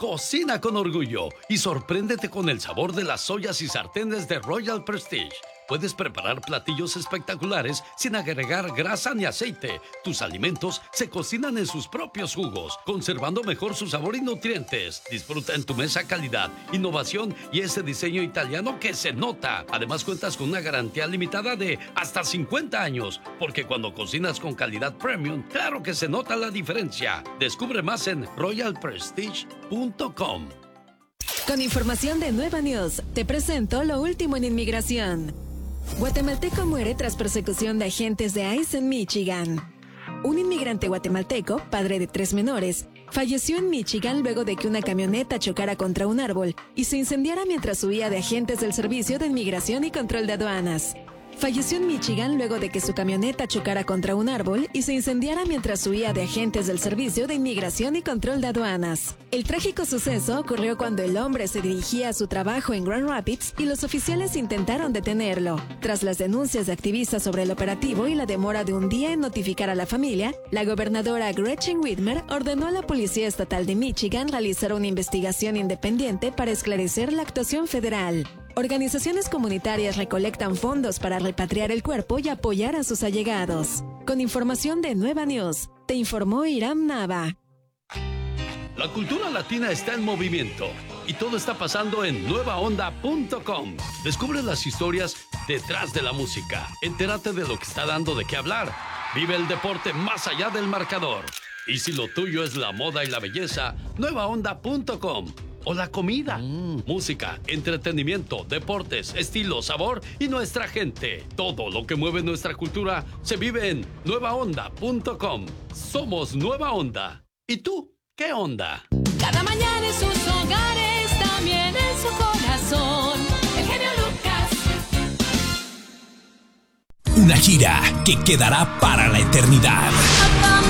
Cocina con orgullo y sorpréndete con el sabor de las ollas y sartenes de Royal Prestige. Puedes preparar platillos espectaculares sin agregar grasa ni aceite. Tus alimentos se cocinan en sus propios jugos, conservando mejor su sabor y nutrientes. Disfruta en tu mesa calidad, innovación y ese diseño italiano que se nota. Además, cuentas con una garantía limitada de hasta 50 años, porque cuando cocinas con calidad premium, claro que se nota la diferencia. Descubre más en royalprestige.com. Con información de Nueva News, te presento lo último en inmigración. Guatemalteco muere tras persecución de agentes de ICE en Michigan. Un inmigrante guatemalteco, padre de 3 menores, falleció en Michigan luego de que una camioneta chocara contra un árbol y se incendiara mientras huía de agentes del Servicio de Inmigración y Control de Aduanas. Falleció en Michigan luego de que su camioneta chocara contra un árbol y se incendiara mientras huía de agentes del Servicio de Inmigración y Control de Aduanas. El trágico suceso ocurrió cuando el hombre se dirigía a su trabajo en Grand Rapids y los oficiales intentaron detenerlo. Tras las denuncias de activistas sobre el operativo y la demora de un día en notificar a la familia, la gobernadora Gretchen Whitmer ordenó a la Policía Estatal de Michigan realizar una investigación independiente para esclarecer la actuación federal. Organizaciones comunitarias recolectan fondos para repatriar el cuerpo y apoyar a sus allegados. Con información de Nueva News, te informó Iram Nava. La cultura latina está en movimiento y todo está pasando en nuevaonda.com. Descubre las historias detrás de la música. Entérate de lo que está dando de qué hablar. Vive el deporte más allá del marcador. Y si lo tuyo es la moda y la belleza, nuevaonda.com. O la comida, música, entretenimiento, deportes, estilo, sabor y nuestra gente. Todo lo que mueve nuestra cultura se vive en nuevaonda.com. Somos Nueva Onda. ¿Y tú? ¿Qué onda? Cada mañana en sus hogares, también en su corazón. El genio Lucas. Una gira que quedará para la eternidad.